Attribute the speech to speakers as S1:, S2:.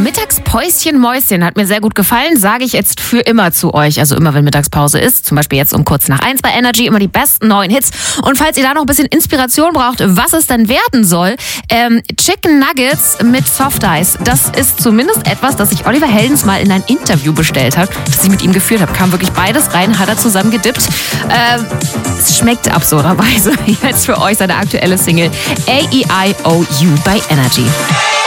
S1: Mittagspäuschen Mäuschen hat mir sehr gut gefallen, sage ich jetzt für immer zu euch. Also immer, wenn Mittagspause ist, zum Beispiel jetzt um kurz nach 1 bei Energy, immer die besten neuen Hits. Und falls ihr da noch ein bisschen Inspiration braucht, was es denn werden soll, Chicken Nuggets mit Soft Eis, das ist zumindest etwas, das sich Oliver Heldens mal in ein Interview bestellt hat, das ich mit ihm geführt habe. Kam wirklich beides rein, hat er zusammen gedippt. Es schmeckt absurderweise. Jetzt für euch seine aktuelle Single A-E-I-O-U bei Energy.